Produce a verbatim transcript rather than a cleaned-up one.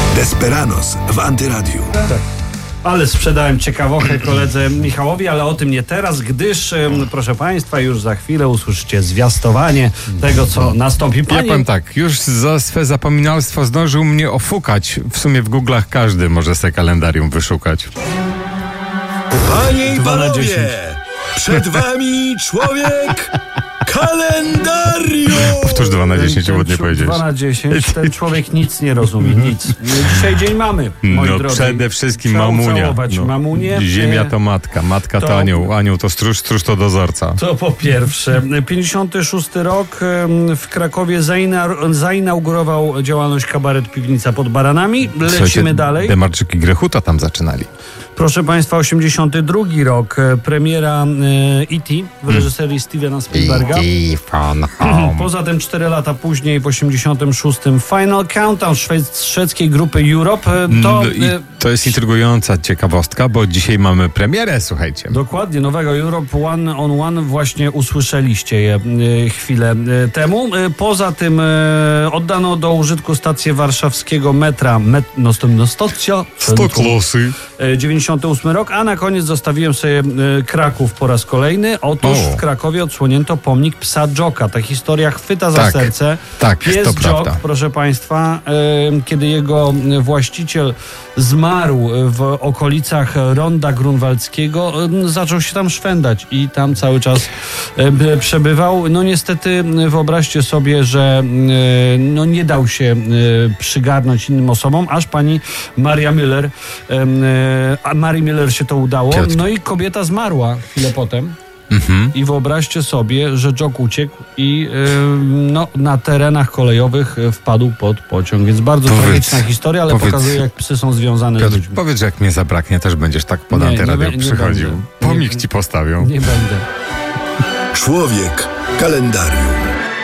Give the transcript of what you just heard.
Desperados w Antyradiu. Tak. Ale sprzedałem ciekawochę koledze Michałowi, ale o tym nie teraz, gdyż, proszę Państwa, już za chwilę usłyszycie zwiastowanie tego, co nastąpi. Panie... Ja powiem tak, już za swe zapominalstwo zdążył mnie ofukać. W sumie w Google'ach każdy może se kalendarium wyszukać. Panie i panowie, przed wami człowiek kalendarium! Powtórz dwa na dziesięć, ładnie powiedziałeś. dwa na dziesięć, ten człowiek nic nie rozumie, nic. Dzisiaj dzień mamy, moi no drodzy. przede wszystkim Trzeba mamunia. ucałować No. mamunię. Ziemia to matka, matka to, to- anioł, anioł to stróż, stróż to dozorca. To po pierwsze. pięćdziesiąty szósty rok em, w Krakowie zaina- zainaugurował działalność kabaret Piwnica pod Baranami. Lecimy Słuchajcie, dalej. Demarczyk i Grechuta tam zaczynali. Proszę Państwa, osiemdziesiąty drugi rok, e, premiera e, E T w reżyserii Stevena Spielberga. Phone home. Poza tym cztery lata później, w osiemdziesiątym szóstym Final Countdown szwed- szwedzkiej grupy Europe. E, To No i e, to jest intrygująca ciekawostka, bo dzisiaj mamy premierę, słuchajcie. dokładnie nowego Europe One on One właśnie usłyszeliście je e, chwilę e, temu. E, Poza tym e, oddano do użytku stację warszawskiego metra met, no, sto, no, stocja, klosy. e, dziewięćdziesiąty ósmy rok, a na koniec zostawiłem sobie e, Kraków po raz kolejny. Otóż O. w Krakowie odsłonięto pomnik psa Joka. Ta historia chwyta za Tak, serce. tak, Pies to Jok, prawda. proszę Państwa, e, kiedy jego właściciel zmarł w okolicach Ronda Grunwaldzkiego, e, zaczął się tam szwendać i tam cały czas e, b- przebywał. No niestety wyobraźcie sobie, że e, no, nie dał się e, przygarnąć innym osobom, aż pani Maria Müller, e, e, a Marii Müller się to udało. Piotr. No i kobieta zmarła chwilę potem. Mhm. I wyobraźcie sobie, że Jok uciekł i yy, no, na terenach kolejowych yy, wpadł pod pociąg. Więc bardzo Powiedz- tragiczna historia, ale powiedz- pokazuje, jak psy są związane z Piotr, ludźmi. powiedz, że jak mnie zabraknie, też będziesz tak pod Nie, nie Antyradio be- nie przychodził. będę. Pomnik Nie- ci postawią. Nie będę. Człowiek kalendarium.